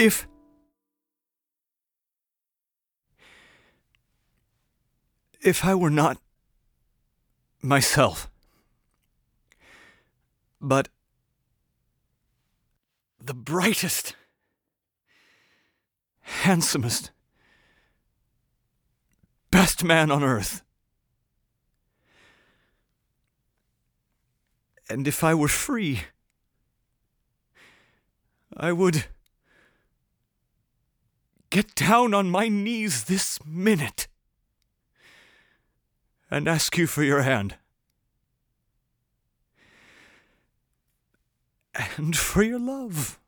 If I were not myself, but the brightest, handsomest, best man on earth, and if I were free, I would get down on my knees this minute and ask you for your hand and for your love.